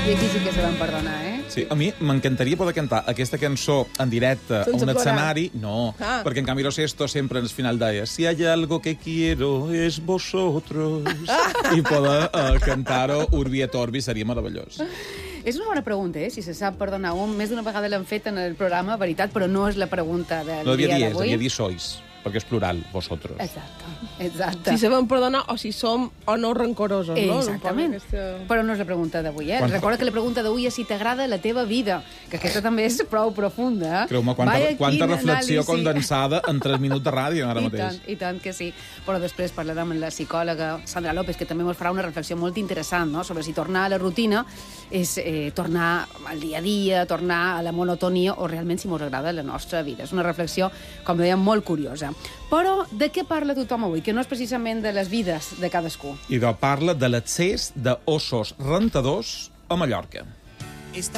I aquí sí que se van perdonar, Sí, a mi m'encantaria poder cantar aquesta cançó en directe a un escenari. No, perquè en Camilo Sesto sempre al final deia si hay algo que quiero es vosotros. I poder cantar-ho Urbi et Orbi seria meravellós. És una bona pregunta, si se sap perdonar un. Més d'una vegada l'han fet en el programa, veritat, però no és la pregunta del dia d'avui. Devia dir sois, perquè és plural, vosotros. Exacte. Si sabem perdonar o si som o no rancorosos, no? Exactament. Però no és la pregunta d'avui, Recorda que la pregunta d'avui és si t'agrada la teva vida, que aquesta també és prou profunda. Creu-me, quanta reflexió condensada en 3 minuts de ràdio ara mateix. I tant que sí. Però després parlarem amb la psicòloga Sandra López, que també ens farà una reflexió molt interessant, no?, sobre si tornar a la rutina és tornar al dia a dia, tornar a la monotonia, o realment si ens agrada la nostra vida. És una reflexió, com dèiem, molt curiosa. Però de què parla tothom avui? Que no és precisament de les vides de cadascú. I parla de l'excés d'ossos rentadors a Mallorca.